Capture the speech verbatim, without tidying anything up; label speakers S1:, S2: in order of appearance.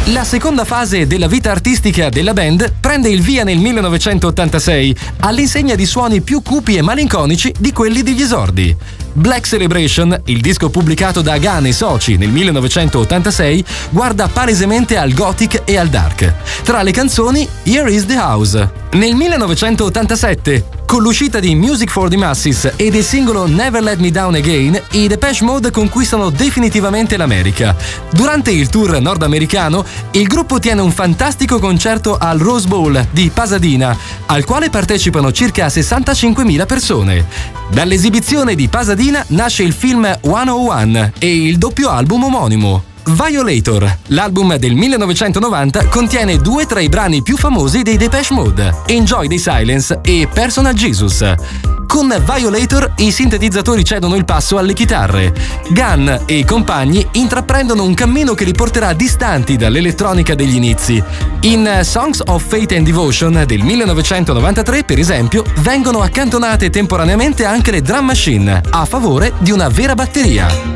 S1: La seconda fase della vita artistica della band prende il via nel millenovecentottantasei, all'insegna di suoni più cupi e malinconici di quelli degli esordi. Black Celebration, il disco pubblicato da Gunn e soci nel millenovecentottantasei, guarda palesemente al gothic e al dark. Tra le canzoni, Here is the House. Nel millenovecentottantasette, con l'uscita di Music for the Masses e del singolo Never Let Me Down Again, i Depeche Mode conquistano definitivamente l'America. Durante il tour nordamericano, il gruppo tiene un fantastico concerto al Rose Bowl di Pasadena, al quale partecipano circa sessantacinquemila persone. Dall'esibizione di Pasadena nasce il film centouno e il doppio album omonimo. Violator, l'album del millenovecentonovanta, contiene due tra i brani più famosi dei Depeche Mode, Enjoy the Silence e Personal Jesus. Con Violator i sintetizzatori cedono il passo alle chitarre. Gunn e i compagni intraprendono un cammino che li porterà distanti dall'elettronica degli inizi. In Songs of Faith and Devotion del millenovecentonovantatré, per esempio, vengono accantonate temporaneamente anche le drum machine, a favore di una vera batteria.